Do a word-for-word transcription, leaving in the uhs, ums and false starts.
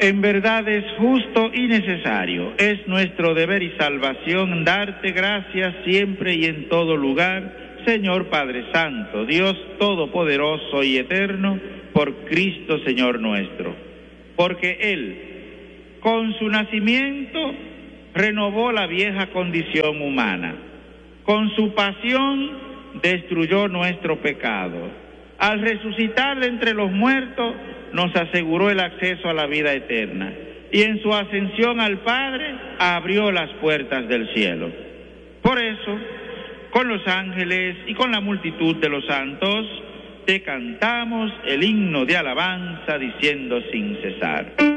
En verdad es justo y necesario, es nuestro deber y salvación darte gracias siempre y en todo lugar, Señor Padre Santo, Dios Todopoderoso y Eterno, por Cristo Señor nuestro. Porque Él, con su nacimiento, renovó la vieja condición humana. Con su pasión destruyó nuestro pecado. Al resucitar de entre los muertos, nos aseguró el acceso a la vida eterna. Y en su ascensión al Padre, abrió las puertas del cielo. Por eso, con los ángeles y con la multitud de los santos, te cantamos el himno de alabanza diciendo sin cesar.